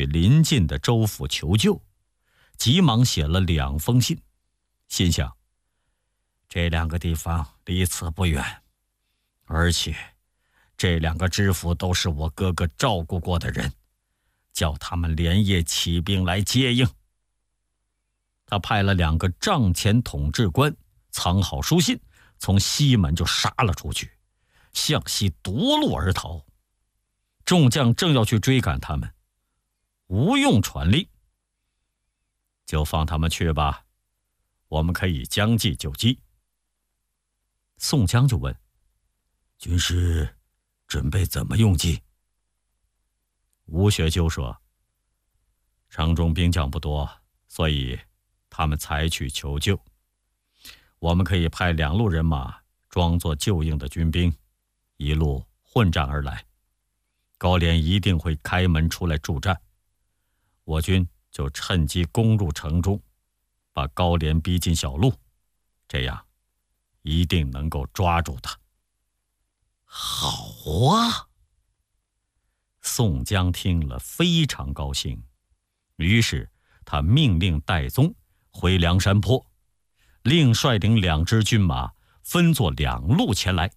邻近的州府求救，急忙写了2封信，心想这2个地方离此不远，而且这2个知府都是我哥哥照顾过的人，叫他们连夜起兵来接应。他派了2个帐前统制官藏好书信，从西门就杀了出去，向西夺路而逃。众将正要去追赶他们，吴用传令，就放他们去吧，我们可以将计就计。宋江就问，军师准备怎么用计？吴学究说，城中兵将不多，所以他们才去求救。我们可以派2路人马装作救应的军兵，一路混战而来。高廉一定会开门出来助战，我军就趁机攻入城中，把高廉逼进小路，这样一定能够抓住他。好啊！宋江听了非常高兴，于是他命令戴宗回梁山坡，另率领2支军马分作2路前来。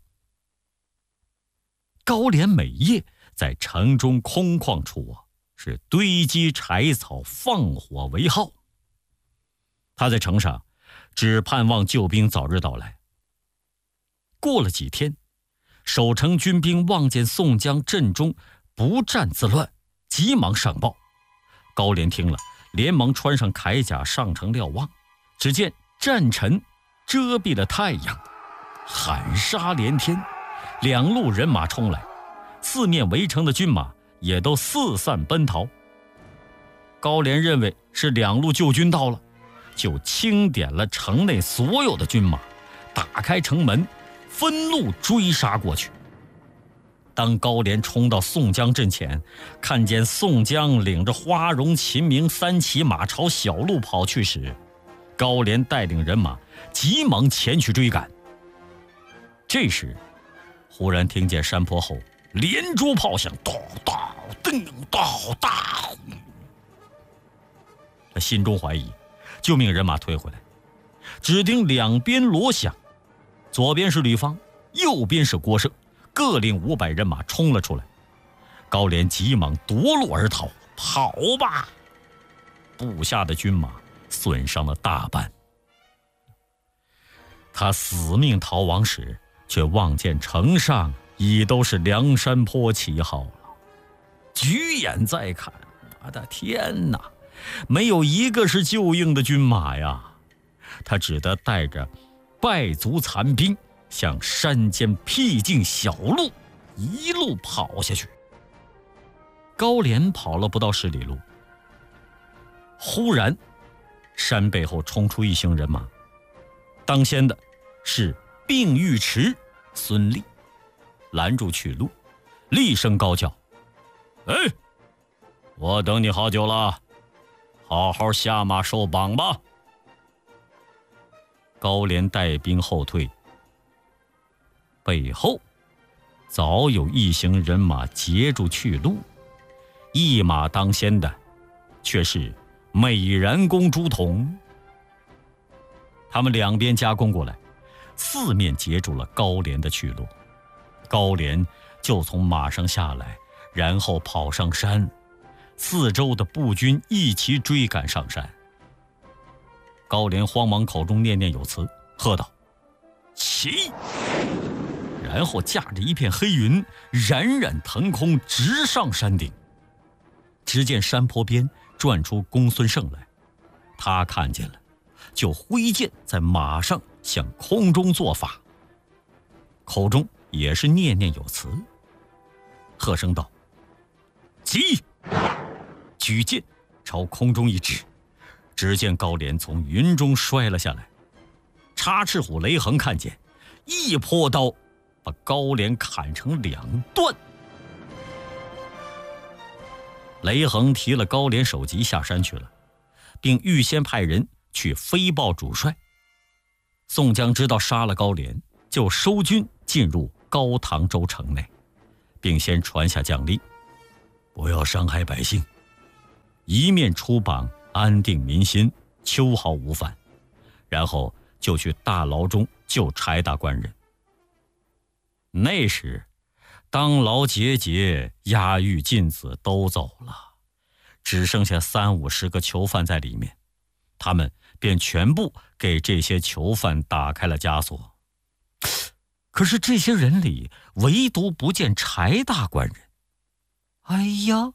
高廉每夜在城中空旷处是堆积柴草，放火为号。他在城上只盼望救兵早日到来。过了几天，守城军兵望见宋江阵中不战自乱，急忙上报。高廉听了，连忙穿上铠甲上城瞭望，只见战尘遮蔽了太阳，喊杀连天，2路人马冲来，四面围城的军马也都四散奔逃。高廉认为是2路救军到了，就清点了城内所有的军马，打开城门，分路追杀过去。当高廉冲到宋江阵前，看见宋江领着花荣、秦明3骑马朝小路跑去时，高廉带领人马急忙前去追赶。这时忽然听见山坡后连珠炮响，咚咚叮咚咚。他心中怀疑，就命人马退回来。只听2边锣响，左边是吕方，右边是郭盛，各领500人马冲了出来。高廉急忙夺路而逃，跑吧！部下的军马损伤了大半。他死命逃亡时，却望见城上已都是梁山坡旗号了。举眼再看，我的天哪，没有一个是救应的军马呀！他只得带着败卒残兵向山间僻静小路一路跑下去。高廉跑了不到10里路，忽然山背后冲出一行人马，当先的是并尉迟孙立，拦住去路，厉声高叫：哎，我等你好久了，好好下马受绑吧！高廉带兵后退，背后早有一行人马截住去路，一马当先的却是美髯公朱仝。他们2边夹攻过来，四面截住了高廉的去路。高廉就从马上下来，然后跑上山，四周的步军一齐追赶上山。高廉慌忙口中念念有词，喝道：起！然后驾着一片黑云，冉冉腾空，直上山顶。只见山坡边转出公孙胜来，他看见了，就挥剑在马上向空中做法，口中也是念念有词，喝声道：起！举剑朝空中一指，只见高廉从云中摔了下来。插翅虎雷横看见，一泼刀把高廉砍成2段。雷横提了高廉首级下山去了，并预先派人去飞报主帅。宋江知道杀了高廉，就收军进入高唐州城内，并先传下将令，不要伤害百姓， 一面出榜安定民心，秋毫无犯，然后就去大牢中救柴大官人。那时当劳节节、押狱禁子都走了，只剩下30-50个囚犯在里面，他们便全部给这些囚犯打开了枷锁。可是这些人里唯独不见柴大官人。哎呀，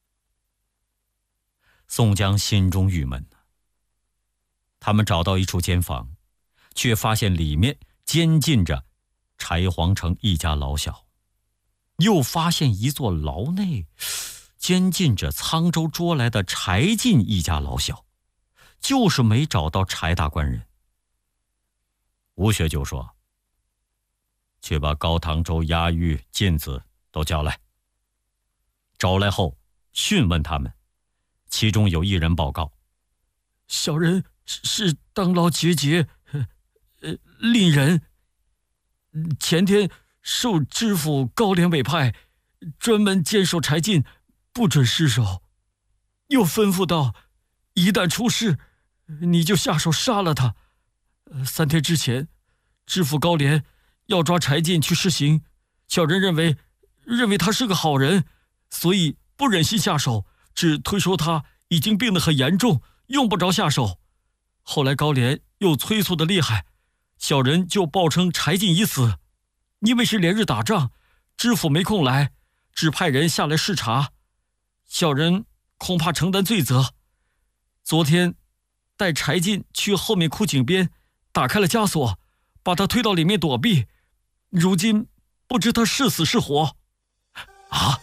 宋江心中郁闷呢。他们找到一处监房，却发现里面监禁着柴皇城一家老小，又发现一座牢内监禁着沧州捉来的柴进一家老小，就是没找到柴大官人。吴学究说：“去把高唐州押狱禁子都叫来。”找来后讯问他们，其中有一人报告：“小人是当劳节节令人，前天受知府高廉委派，专门监守柴进，不准失手，又吩咐道，一旦出事，你就下手杀了他。3天之前，知府高廉要抓柴进去施行，小人认为他是个好人，所以不忍心下手，只推说他已经病得很严重，用不着下手。后来高廉又催促得厉害，小人就报称柴进已死。因为是连日打仗，知府没空来，只派人下来视察，小人恐怕承担罪责。昨天带柴进去后面枯井边打开了枷锁，把他推到里面躲避，如今不知他是死是活。”啊！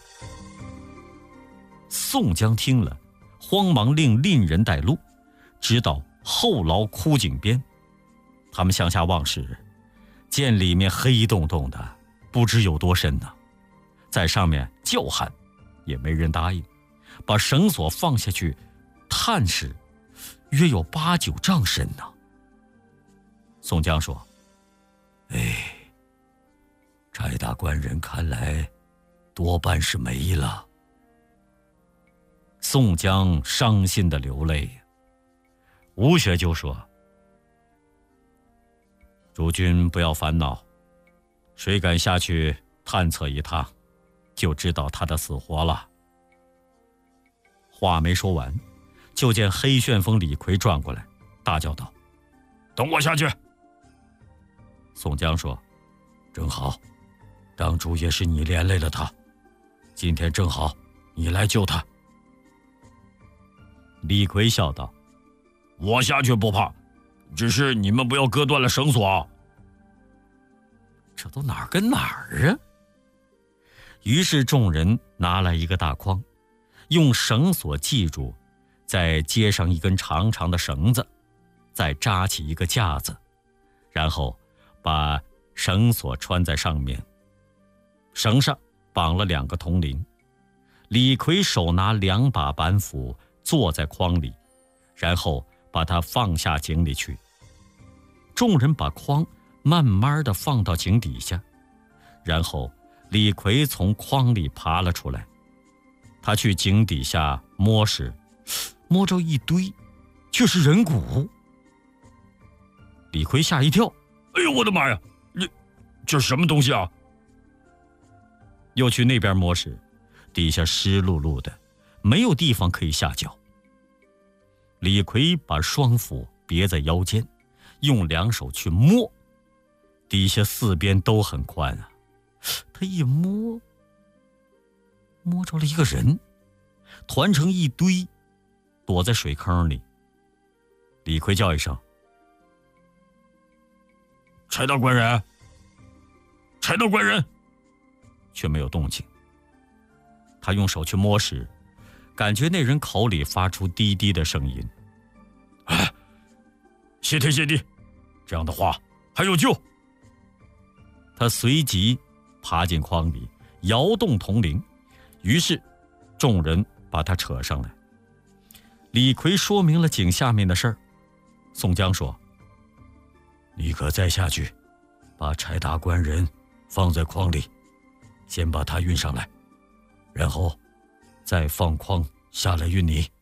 宋江听了，慌忙令人带路，直到后牢枯井边。他们向下望时，见里面黑洞洞的，不知有多深呢。在上面叫喊，也没人答应。把绳索放下去，探时，约有8-9丈深呢。宋江说：“哎，柴大官人看来多半是没了。”宋江伤心的流泪。吴学究说：“诸君不要烦恼，谁敢下去探测一趟，就知道他的死活了。”话没说完，就见黑旋风李逵转过来，大叫道：“等我下去！”宋江说：“正好，当初也是你连累了他，今天正好你来救他。”李逵笑道：“我下去不怕，只是你们不要割断了绳索。”这都哪儿跟哪儿啊？于是众人拿来一个大筐，用绳索系住，再接上一根长长的绳子，再扎起一个架子，然后把绳索穿在上面，绳上绑了2个铜铃。李逵手拿2把板斧，坐在筐里，然后把它放下井里去。众人把筐慢慢地放到井底下，然后李逵从筐里爬了出来。他去井底下摸时，摸着一堆，却是人骨。李逵吓一跳：“哎呦，我的妈呀！这什么东西啊？”又去那边摸时，底下湿漉漉的，没有地方可以下脚。李逵把双斧别在腰间，用2手去摸，底下4边都很宽啊。他一摸，摸着了一个人，团成一堆，躲在水坑里。李逵叫一声：“柴大官人！柴大官人！”却没有动静。他用手去摸时，感觉那人口里发出低低的声音：“哎，谢天谢地，这样的话还有救。”他随即爬进筐里，摇动铜铃，于是众人把他扯上来。李逵说明了井下面的事儿。宋江说：“你可再下去，把柴大官人放在筐里，先把他运上来，然后再放筐下来运你。”